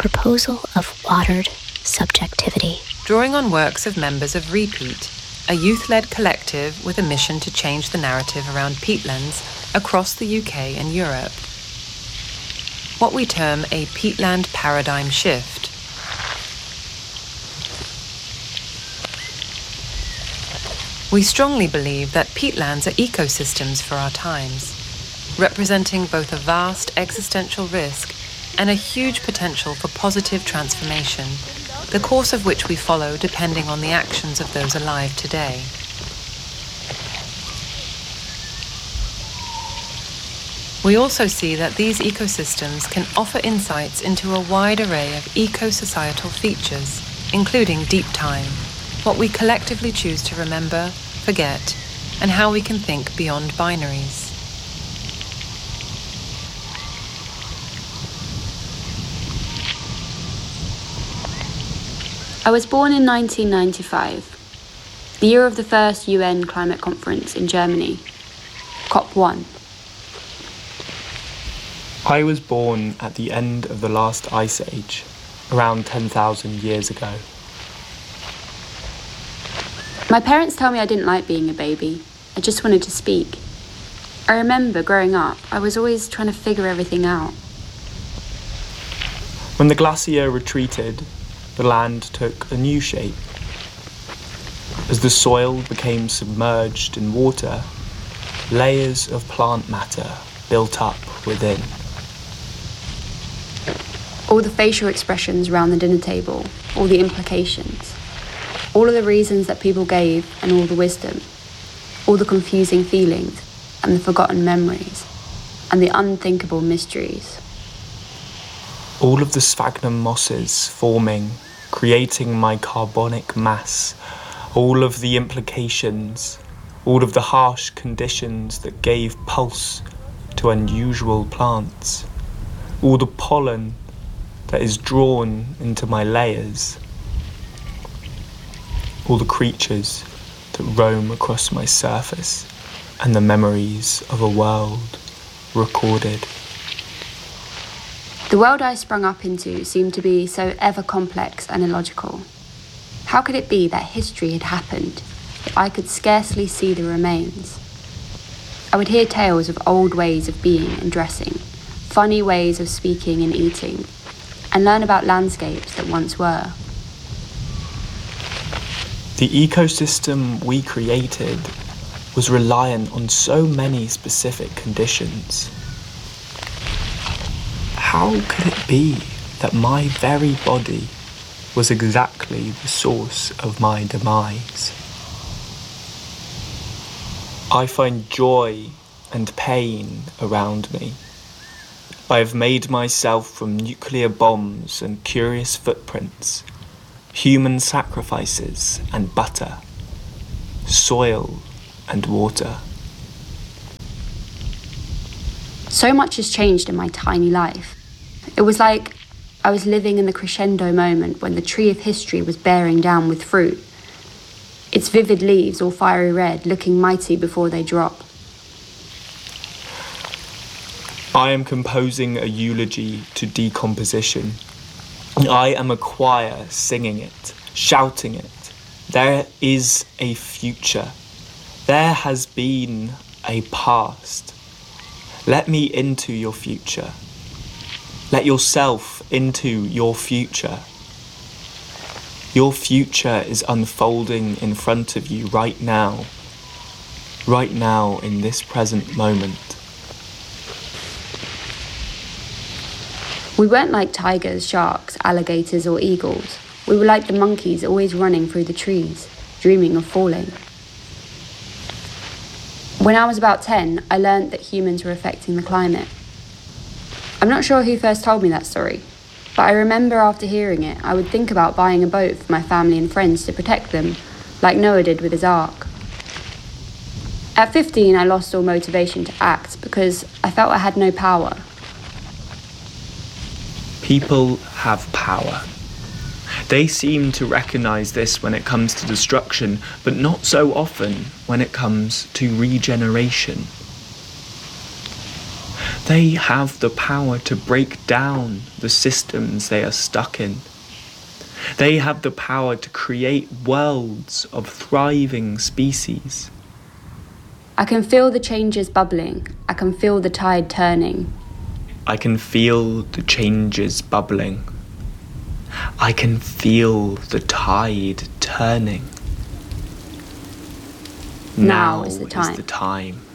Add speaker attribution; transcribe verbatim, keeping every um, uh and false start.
Speaker 1: proposal of watered subjectivity.
Speaker 2: Drawing on works of members of Repeat, a youth-led collective with a mission to change the narrative around peatlands across the U K and Europe. What we term a peatland paradigm shift. We strongly believe that peatlands are ecosystems for our times, representing both a vast existential risk and a huge potential for positive transformation, the course of which we follow depending on the actions of those alive today. We also see that these ecosystems can offer insights into a wide array of eco-societal features, including deep time, what we collectively choose to remember, forget, and how we can think beyond binaries.
Speaker 3: I was born in nineteen ninety-five, the year of the first U N climate conference in Germany, COP one.
Speaker 4: I was born at the end of the last ice age, around ten thousand years ago.
Speaker 3: My parents tell me I didn't like being a baby. I just wanted to speak. I remember growing up, I was always trying to figure everything out.
Speaker 4: When the glacier retreated, the land took a new shape. As the soil became submerged in water, layers of plant matter built up within.
Speaker 3: All the facial expressions around the dinner table, all the implications, all of the reasons that people gave and all the wisdom, all the confusing feelings and the forgotten memories and the unthinkable mysteries.
Speaker 4: All of the sphagnum mosses forming, creating my carbonic mass, all of the implications, all of the harsh conditions that gave pulse to unusual plants, all the pollen that is drawn into my layers, all the creatures that roam across my surface, and the memories of a world recorded.
Speaker 3: The world I sprung up into seemed to be so ever complex and illogical. How could it be that history had happened if I could scarcely see the remains? I would hear tales of old ways of being and dressing, funny ways of speaking and eating, and learn about landscapes that once were.
Speaker 4: The ecosystem we created was reliant on so many specific conditions. How could it be that my very body was exactly the source of my demise? I find joy and pain around me. I have made myself from nuclear bombs and curious footprints, human sacrifices and butter, soil and water.
Speaker 3: So much has changed in my tiny life. It was like I was living in the crescendo moment when the tree of history was bearing down with fruit, its vivid leaves all fiery red, looking mighty before they drop.
Speaker 4: I am composing a eulogy to decomposition. I am a choir singing it, shouting it. There is a future. There has been a past. Let me into your future. Let yourself into your future. Your future is unfolding in front of you right now. Right now in this present moment.
Speaker 3: We weren't like tigers, sharks, alligators or eagles. We were like the monkeys always running through the trees, dreaming of falling. When I was about ten, I learned that humans were affecting the climate. I'm not sure who first told me that story, but I remember after hearing it, I would think about buying a boat for my family and friends to protect them, like Noah did with his ark. At fifteen, I lost all motivation to act because I felt I had no power.
Speaker 4: People have power. They seem to recognize this when it comes to destruction, but not so often when it comes to regeneration. They have the power to break down the systems they are stuck in. They have the power to create worlds of thriving species.
Speaker 3: I can feel the changes bubbling. I can feel the tide turning.
Speaker 4: I can feel the changes bubbling. I can feel the tide turning.
Speaker 3: Now is the time.
Speaker 4: Is the time.